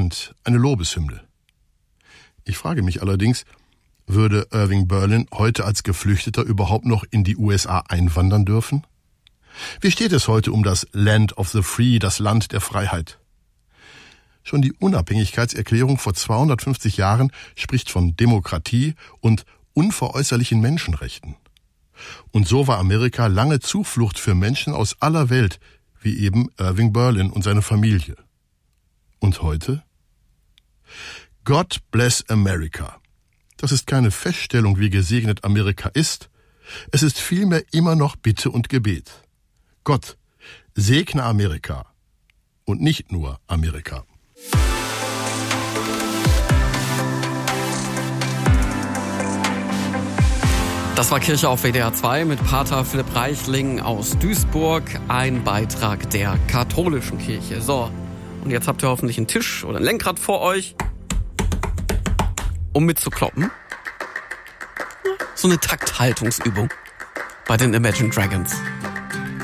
Land, eine Lobeshymne. Ich frage mich allerdings, würde Irving Berlin heute als Geflüchteter überhaupt noch in die USA einwandern dürfen? Wie steht es heute um das Land of the Free, das Land der Freiheit? Schon die Unabhängigkeitserklärung vor 250 Jahren spricht von Demokratie und unveräußerlichen Menschenrechten. Und so war Amerika lange Zuflucht für Menschen aus aller Welt, wie eben Irving Berlin und seine Familie. Und heute? God bless America. Das ist keine Feststellung, wie gesegnet Amerika ist. Es ist vielmehr immer noch Bitte und Gebet. Gott, segne Amerika. Und nicht nur Amerika. Das war Kirche auf WDR 2 mit Pater Philipp Reichling aus Duisburg, ein Beitrag der katholischen Kirche. So, und jetzt habt ihr hoffentlich einen Tisch oder ein Lenkrad vor euch, um mitzukloppen. So eine Takthaltungsübung bei den Imagine Dragons.